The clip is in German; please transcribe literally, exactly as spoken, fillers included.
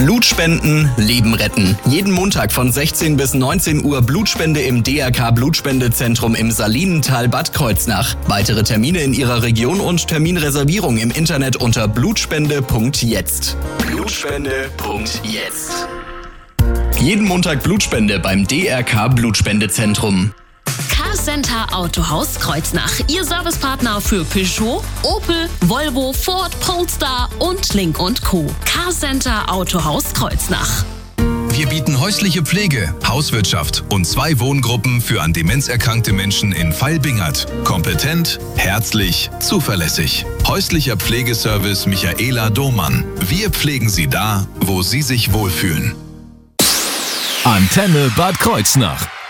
Blutspenden, Leben retten. Jeden Montag von sechzehn bis neunzehn Uhr Blutspende im D R K Blutspendezentrum im Salinental Bad Kreuznach. Weitere Termine in Ihrer Region und Terminreservierung im Internet unter blutspende punkt jetzt. Blutspende punkt jetzt. Jeden Montag Blutspende beim D R K Blutspendezentrum. Carcenter Autohaus Kreuznach. Ihr Servicepartner für Peugeot, Opel, Volvo, Ford, Polestar und Link und Co. Carcenter Autohaus Kreuznach. Wir bieten häusliche Pflege, Hauswirtschaft und zwei Wohngruppen für an Demenz erkrankte Menschen in Vailbingert. Kompetent, herzlich, zuverlässig. Häuslicher Pflegeservice Michaela Domann. Wir pflegen Sie da, wo Sie sich wohlfühlen. Antenne Bad Kreuznach.